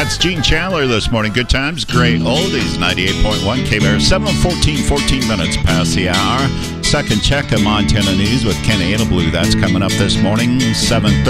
That's Gene Chandler this morning. Good times, great oldies, 98.1 KBR. 14 minutes past the hour. Second check of Montana News with Kenny Blue. That's coming up this morning, 7:30.